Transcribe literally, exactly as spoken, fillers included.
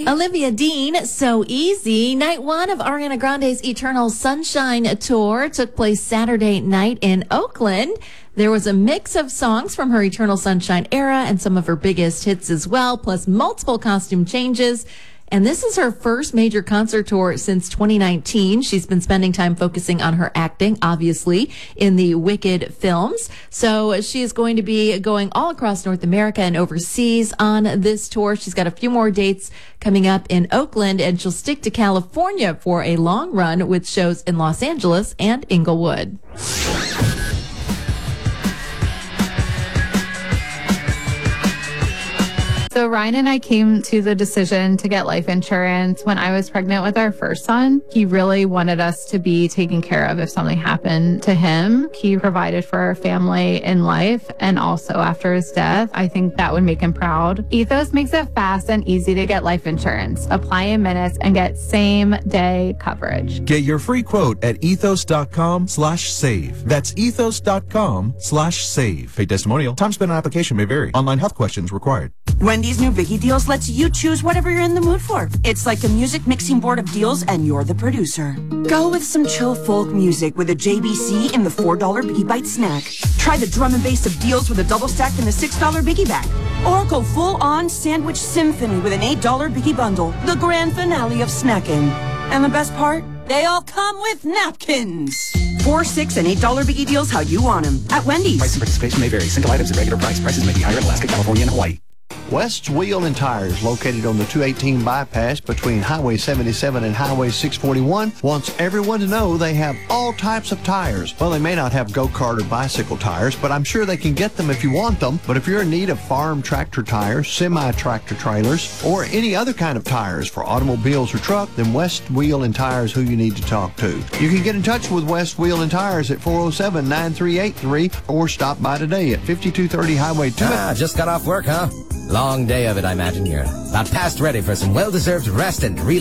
Olivia Dean, So Easy. Night one of Ariana Grande's Eternal Sunshine Tour took place Saturday night in Oakland. There was a mix of songs from her Eternal Sunshine era and some of her biggest hits as well, plus multiple costume changes. And this is her first major concert tour since twenty nineteen. She's been spending time focusing on her acting, obviously, in the Wicked films. So she is going to be going all across North America and overseas on this tour. She's got a few more dates coming up in Oakland, and she'll stick to California for a long run with shows in Los Angeles and Inglewood. So Ryan and I came to the decision to get life insurance when I was pregnant with our first son. He really wanted us to be taken care of if something happened to him. He provided for our family in life and also after his death. I think that would make him proud. Ethos makes it fast and easy to get life insurance. Apply in minutes and get same day coverage. Get your free quote at ethos.com slash save. That's ethos.com slash save. Paid testimonial. Time spent on application may vary. Online health questions required. Wendy's new Biggie Deals lets you choose whatever you're in the mood for. It's like a music mixing board of deals, and you're the producer. Go with some chill folk music with a J B C in the four dollar Biggie Bite snack. Try the drum and bass of deals with a double stack in the six dollar Biggie bag. Or go full-on sandwich symphony with an eight dollar Biggie bundle. The grand finale of snacking. And the best part? They all come with napkins. Four, six, and eight dollar Biggie Deals how you want them at Wendy's. Price and participation may vary. Single items at regular price. Prices may be higher in Alaska, California, and Hawaii. West's Wheel and Tires, located on the two eighteen bypass between Highway seventy-seven and Highway six forty-one, wants everyone to know they have all types of tires. Well, they may not have go-kart or bicycle tires, but I'm sure they can get them if you want them. But if you're in need of farm tractor tires, semi-tractor trailers, or any other kind of tires for automobiles or truck, then West Wheel and Tires who you need to talk to. You can get in touch with West Wheel and Tires at four oh seven, nine three eight three or stop by today at fifty-two thirty Highway two. Ah, just got off work, huh? Long day of it, I imagine. You're about past ready for some well-deserved rest and relaxation.